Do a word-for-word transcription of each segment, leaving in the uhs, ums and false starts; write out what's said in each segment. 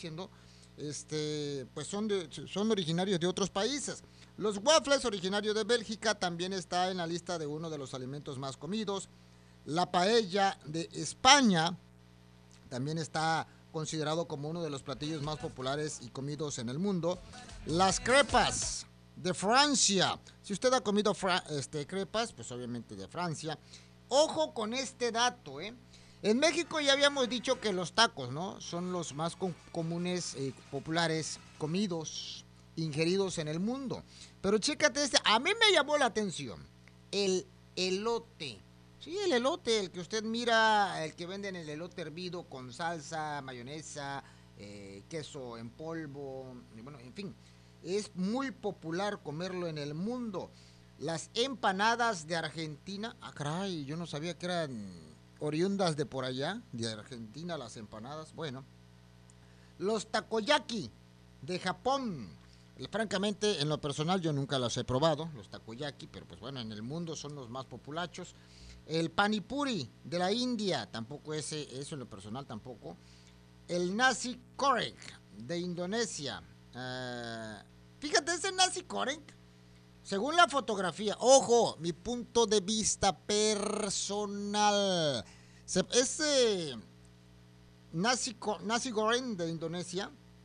diciendo, este, pues son, de, son originarios de otros países. Los waffles, originarios de Bélgica, también está en la lista de uno de los alimentos más comidos. La paella de España también está considerado como uno de los platillos más populares y comidos en el mundo. Las crepas de Francia. Si usted ha comido este, crepas, pues obviamente de Francia. Ojo con este dato, ¿eh? En México ya habíamos dicho que los tacos, ¿no? Son los más com comunes, eh, populares, comidos, ingeridos en el mundo. Pero chécate este, a mí me llamó la atención. El elote. Sí, el elote, el que usted mira, el que venden el elote hervido con salsa, mayonesa, eh, queso en polvo, y bueno, en fin. Es muy popular comerlo en el mundo. Las empanadas de Argentina, ah, caray, yo no sabía que eran oriundas de por allá, de Argentina las empanadas, bueno. Los takoyaki de Japón, francamente, en lo personal yo nunca los he probado, los takoyaki, pero pues bueno, en el mundo son los más populachos. El panipuri de la India, tampoco ese, eso en lo personal tampoco. El nasi goreng de Indonesia, uh, fíjate, ese nasi goreng, según la fotografía, ojo, mi punto de vista personal, ese nasi, nasi goreng de Indonesia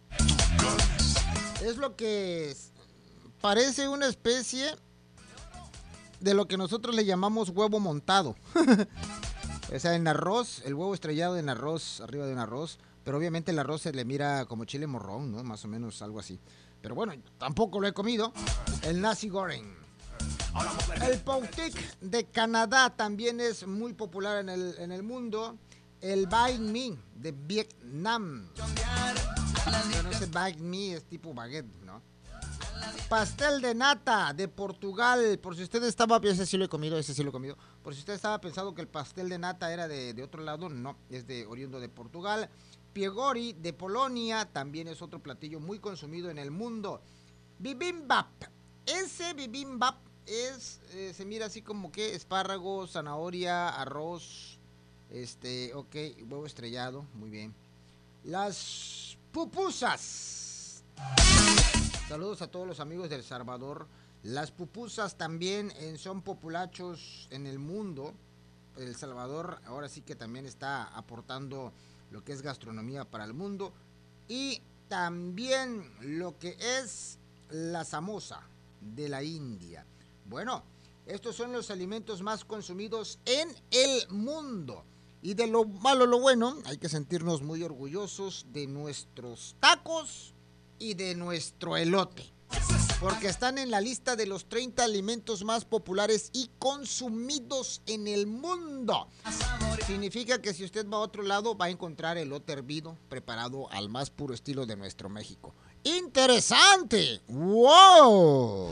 es lo que es, parece una especie de lo que nosotros le llamamos huevo montado. O sea, en arroz, el huevo estrellado en arroz, arriba de un arroz, pero obviamente el arroz se le mira como chile morrón, ¿no? Más o menos algo así. Pero bueno, tampoco lo he comido. El nasi goreng. El poutik de Canadá también es muy popular en el, en el mundo. El banh mi de Vietnam. Bueno, ese banh mi es tipo baguette, ¿no? Pastel de nata de Portugal. Por si usted estaba, ese sí lo he comido, ese sí lo he comido. Por si usted estaba pensando que el pastel de nata era de, de otro lado, no, es de oriundo de Portugal. Piegori de Polonia también es otro platillo muy consumido en el mundo. Bibimbap. Ese bibimbap es, eh, se mira así como que espárragos, zanahoria, arroz, este, ok, huevo estrellado, muy bien. Las pupusas. Saludos a todos los amigos de El Salvador. Las pupusas también eh, son populachos en el mundo. El Salvador ahora sí que también está aportando lo que es gastronomía para el mundo. Y también lo que es la samosa de la India. Bueno, estos son los alimentos más consumidos en el mundo. Y de lo malo lo bueno, hay que sentirnos muy orgullosos de nuestros tacos y de nuestro elote, porque están en la lista de los treinta alimentos más populares y consumidos en el mundo. Significa que si usted va a otro lado va a encontrar elote hervido preparado al más puro estilo de nuestro México. ¡Interesante! ¡Wow!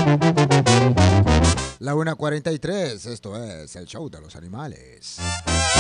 La una cuarenta y tres, esto es el show de los animales.